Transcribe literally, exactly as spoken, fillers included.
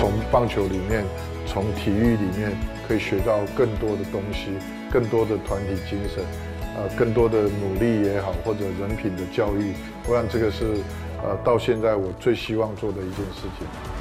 从棒球里面，从体育里面可以学到更多的东西，更多的团体精神，呃，更多的努力也好，或者人品的教育，我想这个是呃到现在我最希望做的一件事情。